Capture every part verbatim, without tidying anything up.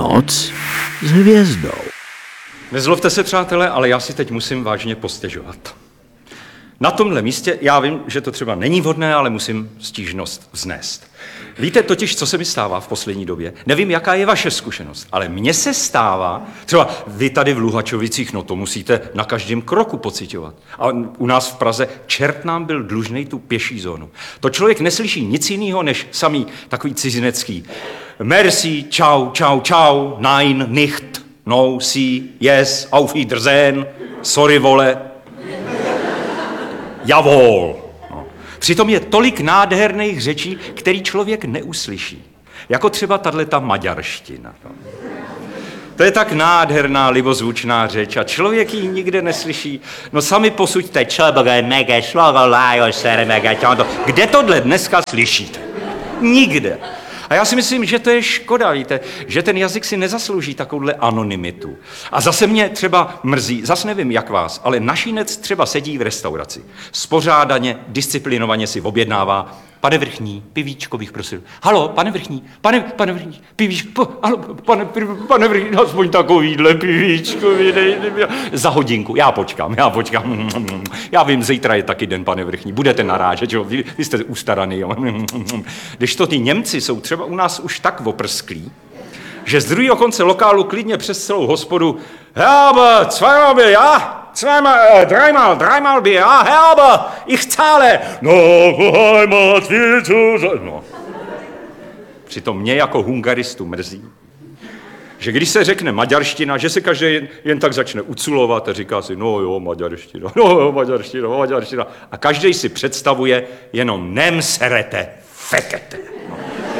Noc s hvězdou. Nezlobte se, přátelé, ale já si teď musím vážně postěžovat. Na tomhle místě, já vím, že to třeba není vhodné, ale musím stížnost vznést. Víte totiž, co se mi stává v poslední době? Nevím, jaká je vaše zkušenost, ale mně se stává, třeba vy tady v Luhačovicích, no to musíte na každém kroku pociťovat. A u nás v Praze čert nám byl dlužnej tu pěší zónu. To člověk neslyší nic jiného, než samý takový cizinecký. Merci, čau, čau, čau, nein, nicht, no, si, yes, auf Wiedersehen, sorry, vole, javol. No. Přitom je tolik nádherných řečí, který člověk neuslyší. Jako třeba tato maďarština. No. To je tak nádherná, libozvučná řeč a člověk ji nikde neslyší. No sami posuďte. Kde tohle dneska slyšíte? Nikde. A já si myslím, že to je škoda, víte, že ten jazyk si nezaslouží takovouhle anonymitu. A zase mě třeba mrzí, zase nevím jak vás, ale našinec třeba sedí v restauraci. Spořádaně, disciplinovaně si objednává. Pane Vrchní, pivíčko bych prosil. Halo, pane Vrchní, pane, pane Vrchní, pivíčko, halo, pane, pane Vrchní, aspoň takovýhle pivíčko, vydejte mi. Za hodinku, já počkám, já počkám. Já vím, zítra je taky den, pane Vrchní, budete narážet, jo, vy, vy jste ustaraný, jo. Když to ty Němci jsou třeba u nás už tak oprsklí, že z druhého konce lokálu klidně přes celou hospodu Herbe, zweimal Bier, ja? Zweimal, äh, dreimal, dreimal Bier, ja, Herbe, ich zahle. No, Heimat, viel zu... No. Přitom mě jako hungaristu mrzí, že když se řekne maďarština, že se každý jen, jen tak začne uculovat a říká si, no jo, maďarština, no jo, maďarština, maďarština. A každý si představuje jenom nem serete, fekete. No.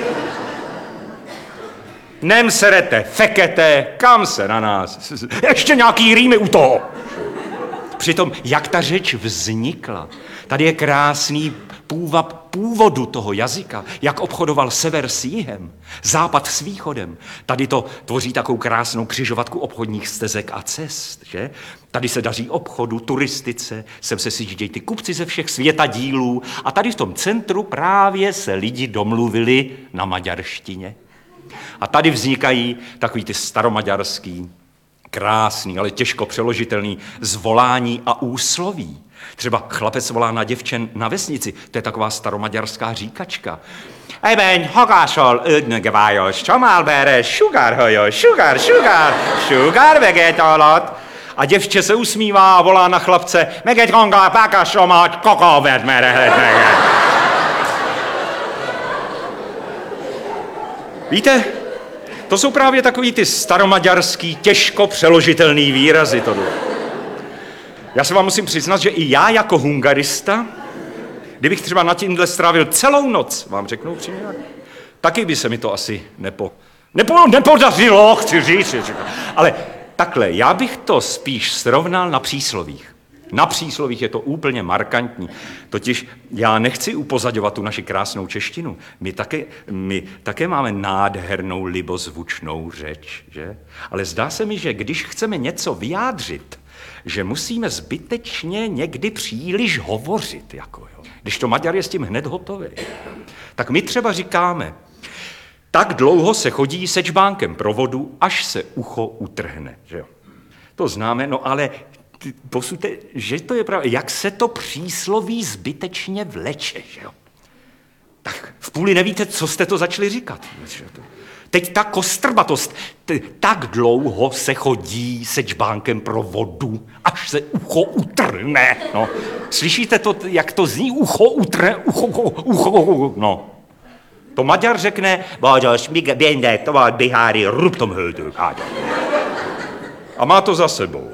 Nem serete, fekete, kam se na nás. Ještě nějaký rýmy u toho. Přitom, jak ta řeč vznikla, tady je krásný půvab původu toho jazyka, jak obchodoval sever s jihem, západ s východem. Tady to tvoří takovou krásnou křižovatku obchodních stezek a cest, že? Tady se daří obchodu, turistice, sem se sjíždějí ty kupci ze všech světadílů a tady v tom centru právě se lidi domluvili na maďarštině. A tady vznikají takový ty staromaďarský, krásný, ale těžko přeložitelný zvolání a úsloví. Třeba chlapec volá na děvčen na vesnici, to je taková staromaďarská říkačka. Ejbeň, hagásol, ödnögevájos, csamálbere, sugar hajo, sugar, sugar, sugar vegetálat. A děvče se usmívá a volá na chlapce, meget hangá, pákasomat, kakávert merehet meget. Víte, to jsou právě takový ty staromaďarský, těžko přeložitelný výrazy tohle. Já se vám musím přiznat, že i já jako hungarista, kdybych třeba na tímhle strávil celou noc, vám řeknu upřímně, taky by se mi to asi nepo, nepo, nepodařilo, chci říct. Ale takhle, já bych to spíš srovnal na příslovích. Na příslovích je to úplně markantní. Totiž já nechci upozaďovat tu naši krásnou češtinu. My také, my také máme nádhernou libozvučnou řeč, že? Ale zdá se mi, že když chceme něco vyjádřit, že musíme zbytečně někdy příliš hovořit. Jako, jo. Když to Maďar je s tím hned hotový. Tak my třeba říkáme, tak dlouho se chodí sečbánkem pro vodu, až se ucho utrhne. Že jo. To známe, no ale posuďte, že to je pravda. Jak se to přísloví zbytečně vleče, že jo? Tak v půli nevíte, co jste to začali říkat. Teď ta kostrbatost, t- tak dlouho se chodí sečbánkem pro vodu, až se ucho utrhne. No. Slyšíte to, jak to zní? Ucho utrhne, ucho, ucho, ucho, no. To Maďar řekne, Báďaš, běndek, to má Bihári, ruptom höldő, a má to za sebou.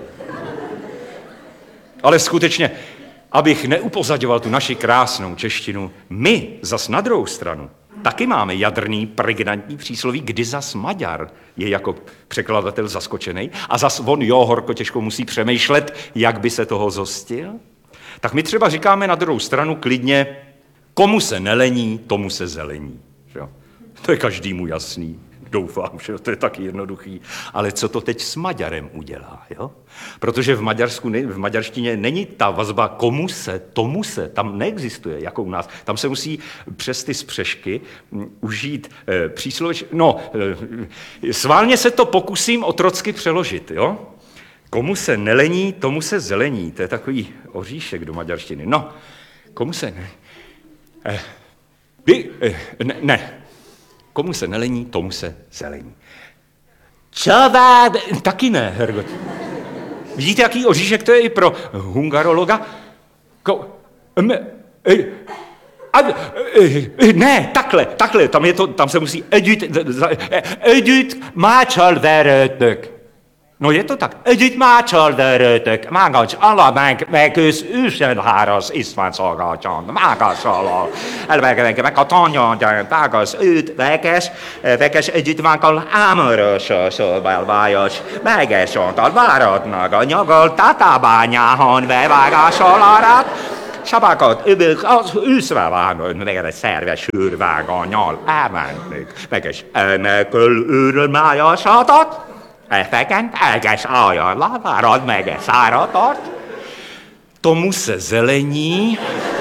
Ale skutečně, abych neupozaďoval tu naši krásnou češtinu, my zas na druhou stranu taky máme jadrný, pregnantní přísloví, kdy zas Maďar je jako překladatel zaskočený a zas on, jo, horko těžko musí přemýšlet, jak by se toho zhostil. Tak my třeba říkáme na druhou stranu klidně, komu se nelení, tomu se zelení. Jo? To je každému jasný. doufám, že to je taky jednoduchý. Ale co to teď s Maďarem udělá, jo? Protože v Maďarsku, v maďarštině není ta vazba komu se, tomu se, tam neexistuje, jako u nás. Tam se musí přes ty spřešky užít eh, přísloveč... No, eh, sválně se to pokusím otrocky přeložit, jo? Komu se nelení, tomu se zelení. To je takový oříšek do maďarštiny. No, komu se... Ne, eh, vy, eh, ne, ne. Komu se nelení, tomu se zelení. Čová... Taky ne, Hergot. Vidíte, jaký oříšek to je i pro hungarologa? Ko... M, eh, a, eh, ne, takhle, takhle, tam, je to, tam se musí edit... Edit mácsalverőtök. No je to tak. Együtt mácsalverőtök, mágacs ala meg, meg ősz ősönháros István szolgáltson, mágas ala. Elveg meg a tanya, tágas őt, veges, veges együtt mákkal ámorosos, belvájos, megesontal, váradnak a nyagol, tatabányáhon, bevágásol arat, Sabákat, öbök, az őszve vágod, meg egy szerves hűrváganyal, elmenték, meges elmekül őröl májasatot, Efeken, elges ajánlá, várad meg száratot. Tomu se zelení.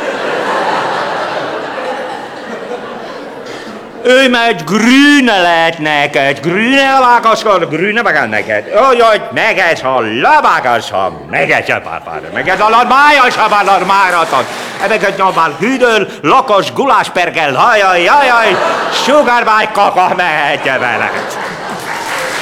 Ő meg grüne lett neked, grüne vágaszkod, grüne vágad neked. Ojjaj, meges a lavágas, ha meges a pápád, meges a májas a bálad máratot. Ebeket nyomál hűdől, lakos guláspergel, hajaj, jajaj, sugárbáj kaka mehetje veled.